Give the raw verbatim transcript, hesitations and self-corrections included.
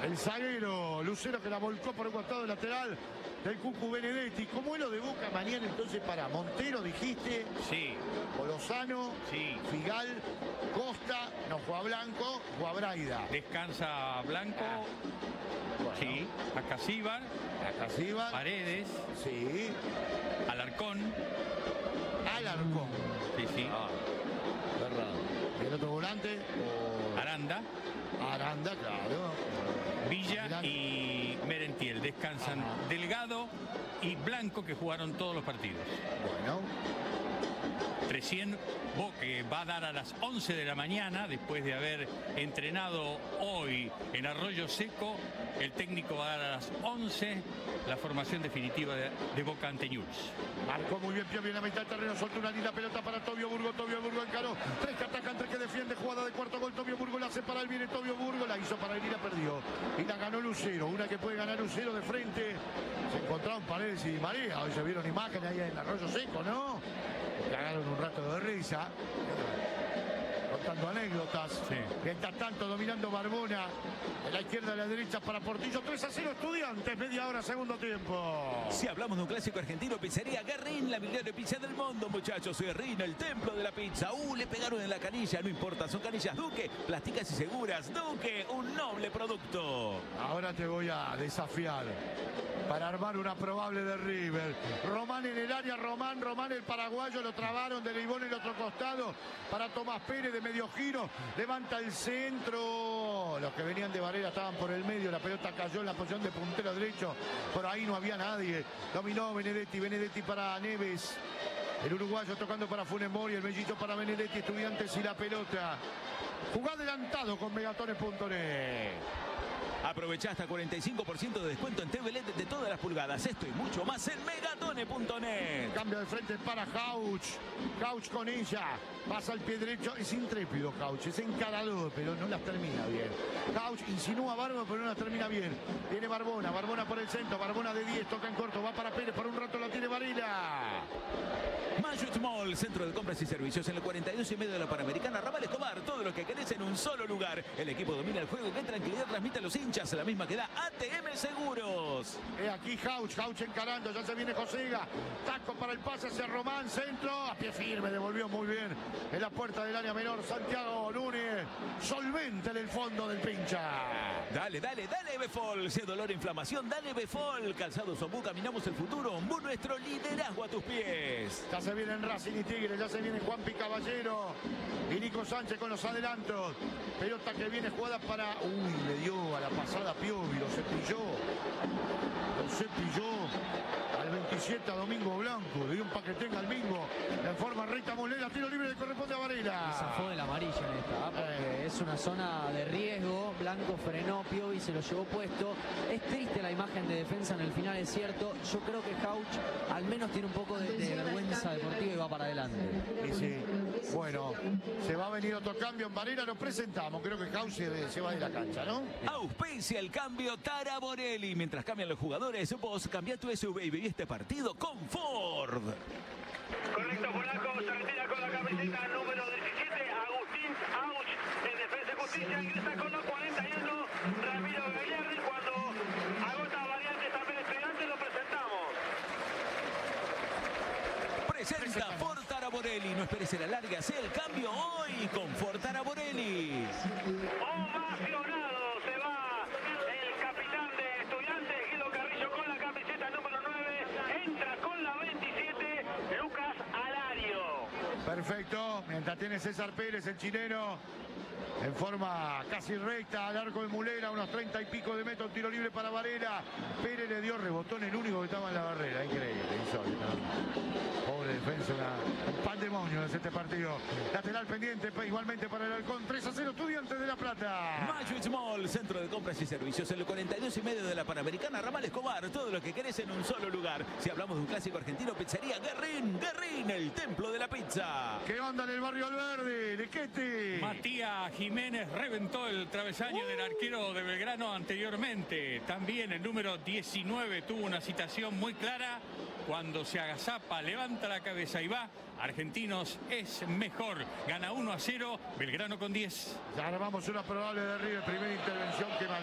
El zaguero Lucero, que la volcó por el costado lateral del Cucu Benedetti. ¿Cómo es lo de Boca mañana entonces para Montero, dijiste? Sí. Olozano, Sí. Figal, Costa, no juega Blanco, juega Braida. Descansa Blanco. Bueno. Sí. Acasíbar. Acasíbar. Paredes. Sí. Alarcón. Alarcón. Sí, sí. Ah, verdad. ¿Y el otro volante? O... Aranda. Aranda, claro. Villa Mirá. y Merentiel. Descansan Ajá. Delgado y Blanco, que jugaron todos los partidos. Bueno. trescientos, que va a dar a las once de la mañana, después de haber entrenado hoy en Arroyo Seco. El técnico va a dar a las once la formación definitiva de, de Boca ante Newell's. Marcó muy bien Piovi en la mitad del terreno, soltó una linda pelota para Tobio Burgo. Tobio Burgo encaró, tres que atacan, tres que defiende, jugada de cuarto gol. Tobio Burgo la hace para él, viene Tobio Burgo, la hizo para él y la perdió. Y la ganó Lucero, una que puede ganar Lucero de frente. Se encontraron Paredes y María, hoy se vieron imágenes ahí en Arroyo Seco, ¿no? Cagaron un rato de risa, contando anécdotas. Sí. Mientras tanto, dominando Barbona, de la izquierda a la derecha para Portillo. tres a cero Estudiantes, media hora, segundo tiempo. Si hablamos de un clásico argentino, pizzería Guerrín, la mejor pizza del mundo, muchachos. Guerrín, el templo de la pizza. Uh, le pegaron en la canilla, no importa, son canillas Duque, plásticas y seguras. Duque, un noble producto. Ahora te voy a desafiar para armar una probable de River. Román en el área, Román, Román el paraguayo, lo trabaron de Leibón en el otro costado para Tomás Pérez de medio giro, levanta el centro. Los que venían de Varela estaban por el medio, la pelota cayó en la posición de puntero derecho, por ahí no había nadie. Dominó Benedetti, Benedetti para Neves. El uruguayo tocando para Funes Mori, el mellito para Benedetti, Estudiantes y la pelota. Jugó adelantado con megatones punto net. Aprovecha hasta cuarenta y cinco por ciento de descuento en T V L E D de todas las pulgadas. Esto y mucho más en megatone punto net. Cambio de frente para Jauch. Jauch con ella. Pasa el pie derecho. Es intrépido Jauch. Es encarador, pero no las termina bien. Jauch insinúa a Bárbaro, pero no las termina bien. Viene Barbona. Barbona por el centro. Barbona de diez. Toca en corto. Va para Pérez. Por un rato la tiene Varela. Mayut Mall, centro de compras y servicios en el cuarenta y dos y medio de la Panamericana, Raval Escobar. Todo lo que querés en un solo lugar. El equipo domina el juego y qué tranquilidad transmite a los hinchas. La misma que da A T M Seguros. Es aquí Jauch. Jauch encarando. Ya se viene Josega. Taco para el pase hacia Román. Centro. A pie firme. Devolvió muy bien. En la puerta del área menor. Santiago Núñez. Solvente en el fondo del pincha. Dale, dale, dale Befol. Si es dolor e inflamación, dale Befol. Calzados Ombú, caminamos el futuro. Ombú, nuestro liderazgo a tus pies. Ya se vienen Racing y Tigre, ya se viene Juanpi Caballero y Nico Sánchez con los adelantos. Pelota que viene jugada para... Uy, le dio a la pasada Piovi, lo cepilló. Lo cepilló al veintisiete a Domingo Blanco. Le dio un paquetén al Mingo. En forma recta Molera, tiro libre le corresponde a Varela. Y zafó de la amarilla en esta, ¿eh? Porque Eh. es una zona de riesgo. Blanco frenó, Piovi se lo llevó puesto. Es triste la imagen de defensa en el final, es cierto. Yo creo que Jauch al menos tiene un poco de, de vergüenza deportiva y va para adelante. Y sí, bueno, se va a venir otro cambio en Varela, lo presentamos. Creo que Jauch se, se va de la cancha, ¿no? Auspicia el cambio Tara Borelli. Mientras cambian los jugadores, vos cambia tu S U V y viví este partido con Ford. Correcto, Polaco se retira con la camiseta número diecisiete, Agustín Auch en Defensa y Justicia, ingresa con los cuarenta y uno, Ramiro Gagliardi. Cuando agota variantes también Estudiantes, lo presentamos. Presenta Ford Tara Borelli. No esperes el alargue, hace el cambio hoy con Ford Tara Borelli. Ovacionado se va el capitán de Estudiantes, Guido Carrillo, con la camiseta número nueve, entra con la veintisiete, Lucas Alario. Perfecto, mientras tiene César Pérez, el chileno, en forma casi recta al arco de Mulera, unos treinta y pico de metros, tiro libre para Varela. Pérez le dio rebotón, el único que estaba en la barrera, increíble, insólito. Pobre defensa, una, un pandemonio es este partido. Lateral pendiente, igualmente para el Halcón, tres a cero, Estudiantes de La Plata. Mayut Mall, centro de compras y servicios en el cuarenta y dos y medio de la Panamericana, Ramal Escobar. Todo lo que querés en un solo lugar. Si hablamos de un clásico argentino, pizzería Guerrín. Guerrín, el templo de la pizza. ¿Qué onda en el barrio Alverde? Lequete. Matías Jiménez reventó el travesaño uh. del arquero de Belgrano anteriormente. También el número diecinueve tuvo una citación muy clara. Cuando se agazapa, levanta la cabeza y va. Argentinos es mejor. Gana uno a cero. Belgrano con diez. Ya armamos una probable de River. Primera intervención que